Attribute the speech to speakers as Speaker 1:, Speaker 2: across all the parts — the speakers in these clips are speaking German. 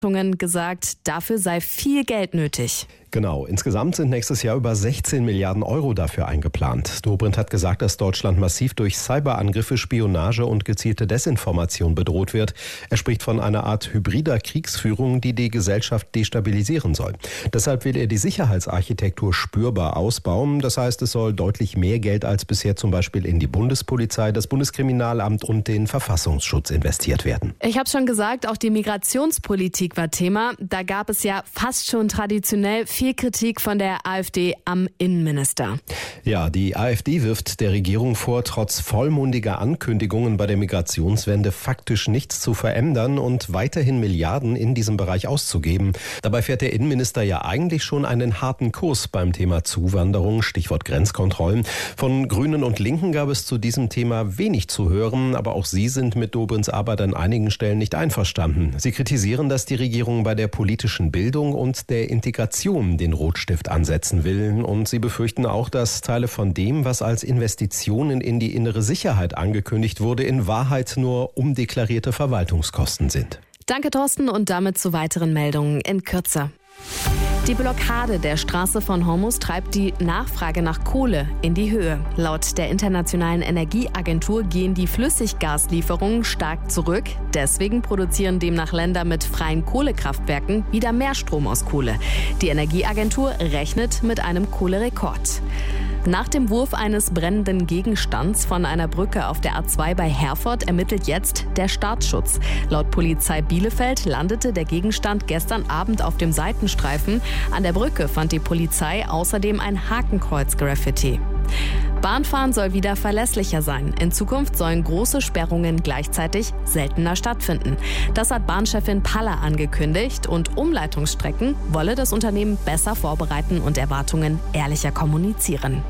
Speaker 1: gesagt, dafür sei viel Geld nötig.
Speaker 2: Genau, insgesamt sind nächstes Jahr über 16 Milliarden Euro dafür eingeplant. Dobrindt hat gesagt, dass Deutschland massiv durch Cyberangriffe, Spionage und gezielte Desinformation bedroht wird. Er spricht von einer Art hybrider Kriegsführung, die die Gesellschaft destabilisieren soll. Deshalb will er die Sicherheitsarchitektur spürbar ausbauen. Das heißt, es soll deutlich mehr Geld als bisher zum Beispiel in die Bundespolizei, das Bundeskriminalamt und den Verfassungsschutz investiert werden.
Speaker 1: Ich habe schon gesagt, auch die Migrationspolitik war Thema. Da gab es ja fast schon traditionell viel Kritik von der AfD am Innenminister.
Speaker 2: Ja, die AfD wirft der Regierung vor, trotz vollmundiger Ankündigungen bei der Migrationswende faktisch nichts zu verändern und weiterhin Milliarden in diesem Bereich auszugeben. Dabei fährt der Innenminister ja eigentlich schon einen harten Kurs beim Thema Zuwanderung, Stichwort Grenzkontrollen. Von Grünen und Linken gab es zu diesem Thema wenig zu hören, aber auch sie sind mit Dobrindts Arbeit an einigen Stellen nicht einverstanden. Sie kritisieren, dass die Regierung bei der politischen Bildung und der Integration den Rotstift ansetzen will. Und sie befürchten auch, dass Teile von dem, was als Investitionen in die innere Sicherheit angekündigt wurde, in Wahrheit nur umdeklarierte Verwaltungskosten sind.
Speaker 1: Danke, Thorsten, und damit zu weiteren Meldungen in Kürze. Die Blockade der Straße von Hormuz treibt die Nachfrage nach Kohle in die Höhe. Laut der Internationalen Energieagentur gehen die Flüssiggaslieferungen stark zurück. Deswegen produzieren demnach Länder mit freien Kohlekraftwerken wieder mehr Strom aus Kohle. Die Energieagentur rechnet mit einem Kohlerekord. Nach dem Wurf eines brennenden Gegenstands von einer Brücke auf der A2 bei Herford ermittelt jetzt der Staatsschutz. Laut Polizei Bielefeld landete der Gegenstand gestern Abend auf dem Seitenstreifen. An der Brücke fand die Polizei außerdem ein Hakenkreuz-Graffiti. Bahnfahren soll wieder verlässlicher sein. In Zukunft sollen große Sperrungen gleichzeitig seltener stattfinden. Das hat Bahnchefin Paller angekündigt und Umleitungsstrecken wolle das Unternehmen besser vorbereiten und Erwartungen ehrlicher kommunizieren.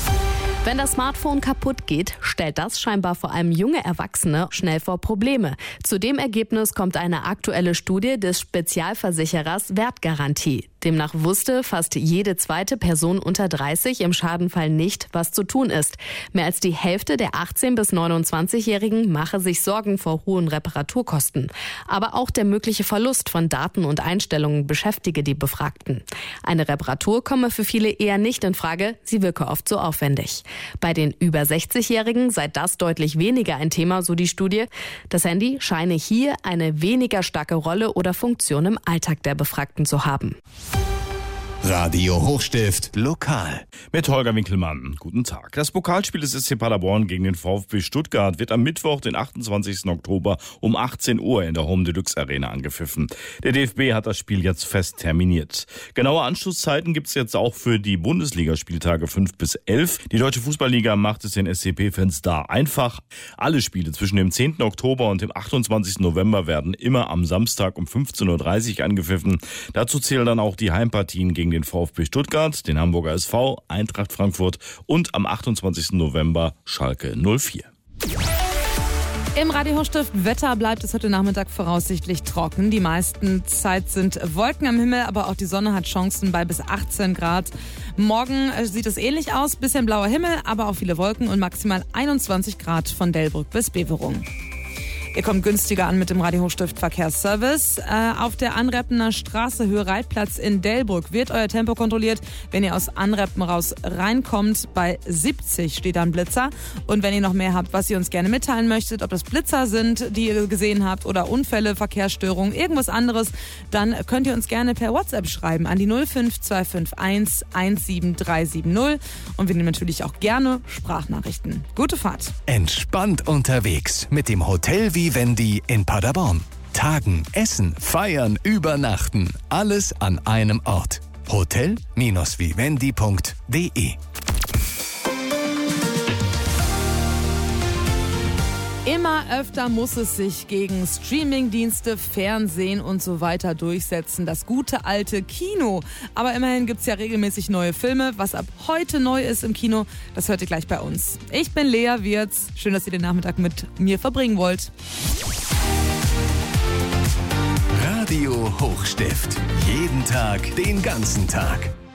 Speaker 1: Wenn das Smartphone kaputt geht, stellt das scheinbar vor allem junge Erwachsene schnell vor Probleme. Zu dem Ergebnis kommt eine aktuelle Studie des Spezialversicherers Wertgarantie. Demnach wusste fast jede zweite Person unter 30 im Schadenfall nicht, was zu tun ist. Mehr als die Hälfte der 18- bis 29-Jährigen mache sich Sorgen vor hohen Reparaturkosten. Aber auch der mögliche Verlust von Daten und Einstellungen beschäftige die Befragten. Eine Reparatur komme für viele eher nicht in Frage, sie wirke oft so aufwendig. Bei den über 60-Jährigen sei das deutlich weniger ein Thema, so die Studie. Das Handy scheine hier eine weniger starke Rolle oder Funktion im Alltag der Befragten zu haben.
Speaker 3: Radio Hochstift Lokal.
Speaker 4: Mit Holger Winkelmann. Guten Tag. Das Pokalspiel des SC Paderborn gegen den VfB Stuttgart wird am Mittwoch, den 28. Oktober um 18 Uhr in der Home Deluxe Arena angepfiffen. Der DFB hat das Spiel jetzt fest terminiert. Genaue Anschlusszeiten gibt es jetzt auch für die Bundesligaspieltage 5 bis 11. Die Deutsche Fußballliga macht es den SCP-Fans da einfach. Alle Spiele zwischen dem 10. Oktober und dem 28. November werden immer am Samstag um 15.30 Uhr angepfiffen. Dazu zählen dann auch die Heimpartien gegen den VfB Stuttgart, den Hamburger SV, Eintracht Frankfurt und am 28. November Schalke 04.
Speaker 5: Im Radio Hochstift Wetter bleibt es heute Nachmittag voraussichtlich trocken. Die meisten Zeit sind Wolken am Himmel, aber auch die Sonne hat Chancen bei bis 18 Grad. Morgen sieht es ähnlich aus, bisschen blauer Himmel, aber auch viele Wolken und maximal 21 Grad von Delbrück bis Beverung. Ihr kommt günstiger an mit dem Radio Hochstift Verkehrsservice. Auf der Anreppener Straße, Höhe Reitplatz in Delbrück, wird euer Tempo kontrolliert. Wenn ihr aus Anreppen raus reinkommt, bei 70 steht da ein Blitzer. Und wenn ihr noch mehr habt, was ihr uns gerne mitteilen möchtet, ob das Blitzer sind, die ihr gesehen habt, oder Unfälle, Verkehrsstörungen, irgendwas anderes, dann könnt ihr uns gerne per WhatsApp schreiben an die 05251 17370. Und wir nehmen natürlich auch gerne Sprachnachrichten. Gute Fahrt.
Speaker 3: Entspannt unterwegs mit dem Hotel Vivendi in Paderborn. Tagen, essen, feiern, übernachten. Alles an einem Ort. Hotel-vivendi.de.
Speaker 5: Immer öfter muss es sich gegen Streamingdienste, Fernsehen und so weiter durchsetzen. Das gute alte Kino. Aber immerhin gibt es ja regelmäßig neue Filme. Was ab heute neu ist im Kino, das hört ihr gleich bei uns. Ich bin Lea Wirz. Schön, dass ihr den Nachmittag mit mir verbringen wollt.
Speaker 3: Radio Hochstift. Jeden Tag, den ganzen Tag.